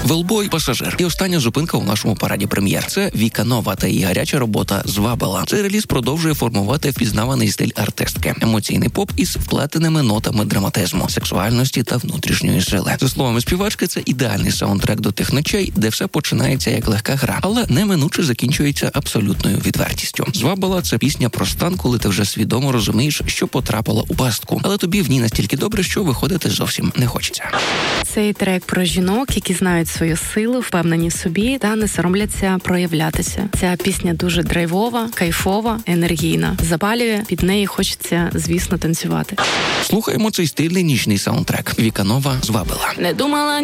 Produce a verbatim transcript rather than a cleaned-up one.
Велбой, пасажир. І остання зупинка у нашому параді прем'єр. Це Віка Нова та її гаряча робота «Звабила». Цей реліз продовжує формувати впізнаваний стиль артистки. Емоційний поп із вплетеними нотами драматизму, сексуальності та внутрішньої сили. За словами співачки, це ідеальний саундтрек до тих ночей, де все починається як легка гра, але неминуче закінчується абсолютною відвертістю. «Звабила» – це пісня про стан, коли ти вже свідомо розумієш, що потрапила у пастку, але тобі в ній настільки добре, що виходити зовсім не хочеться. Цей трек про жінок, які знають свою силу, впевнені в собі та не соромляться проявлятися. Ця пісня дуже драйвова, кайфова, енергійна. Запалює, під неї хочеться, звісно, танцювати. Слухаємо цей стильний нічний саундтрек. Віка Нова «Звабила». Не думала